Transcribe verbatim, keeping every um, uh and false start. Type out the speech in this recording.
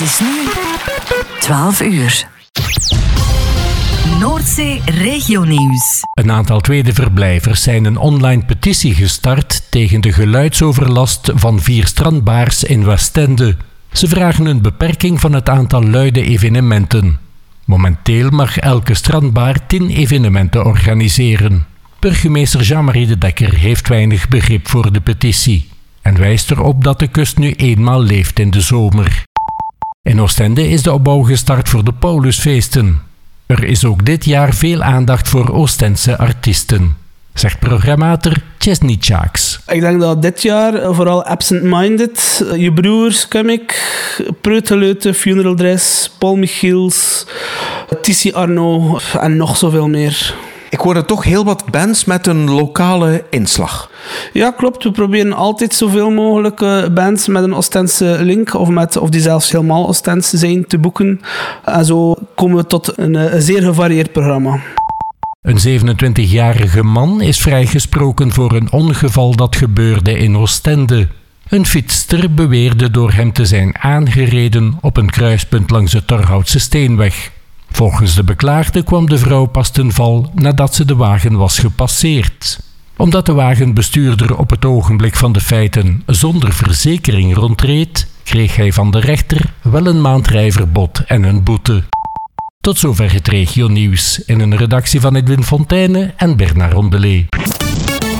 is nu twaalf uur. Noordzee Regionieuws. Een aantal tweede verblijvers zijn een online petitie gestart tegen de geluidsoverlast van vier strandbaars in Westende. Ze vragen een beperking van het aantal luide evenementen. Momenteel mag elke strandbaar tien evenementen organiseren. Burgemeester Jean-Marie de Dekker heeft weinig begrip voor de petitie en wijst erop dat de kust nu eenmaal leeft in de zomer. In Oostende is de opbouw gestart voor de Paulusfeesten. Er is ook dit jaar veel aandacht voor Oostense artiesten, zegt programmator Chesney Chaaks. Ik denk dat dit jaar vooral Absent Minded, Je Broers, Comic, Preutelute, Funeral Dress, Paul Michiels, Tissi Arnaud en nog zoveel meer. Ik hoorde toch heel wat bands met een lokale inslag. Ja, klopt. We proberen altijd zoveel mogelijk bands met een Oostense link of, met, of die zelfs helemaal Oostense zijn te boeken. En zo komen we tot een, een zeer gevarieerd programma. Een zevenentwintigjarige man is vrijgesproken voor een ongeval dat gebeurde in Oostende. Een fietster beweerde door hem te zijn aangereden op een kruispunt langs de Torhoutse Steenweg. Volgens de beklaagde kwam de vrouw pas ten val nadat ze de wagen was gepasseerd. Omdat de wagenbestuurder op het ogenblik van de feiten zonder verzekering rondreed, kreeg hij van de rechter wel een maand rijverbod en een boete. Tot zover het regionieuws in een redactie van Edwin Fontaine en Bernard Rondelet.